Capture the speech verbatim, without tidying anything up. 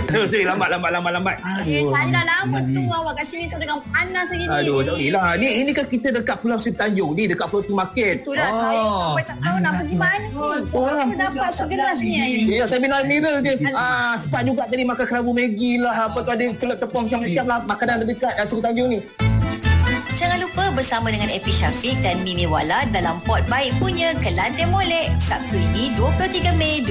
Sorry, sorry, lambat, lambat, lambat, lambat. Eh, saya dah lama tu awak kat sini tu dengan panas lagi ni. Aduh, sorry lah. Ni, ini kan kita dekat Pulau Seri Tanjung ni, dekat floating market. Itulah oh. saya sampai tak tahu nak pergi mana ni. Oh, aku dapat segelas ni air. Ya, saya minum mineral je. Ah, sempat juga tadi makan kerabu Maggi lah. Apa tu ada celup tepung macam-macam lah. Makanan dekat uh, Seri Tanjung ni. Jangan lupa bersama dengan Epi Syafiq dan Mimi Wala dalam Pot Baik punya Kelantan Molek. Sabtu ini dua puluh tiga Mei